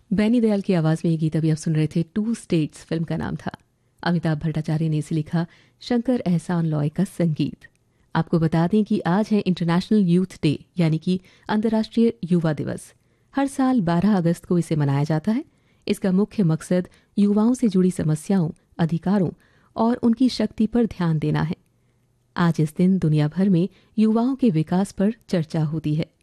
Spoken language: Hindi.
बैनी दयाल की आवाज में ये गीत अभी आप सुन रहे थे। टू स्टेट्स फिल्म का नाम था। अमिताभ भट्टाचार्य ने इसे लिखा, शंकर एहसान लॉय का संगीत। आपको बता दें कि आज है इंटरनेशनल यूथ डे, यानी कि अंतर्राष्ट्रीय युवा दिवस। हर साल 12 अगस्त को इसे मनाया जाता है। इसका मुख्य मकसद युवाओं से जुड़ी समस्याओं, अधिकारों और उनकी शक्ति पर ध्यान देना है। आज इस दिन दुनिया भर में युवाओं के विकास पर चर्चा होती है।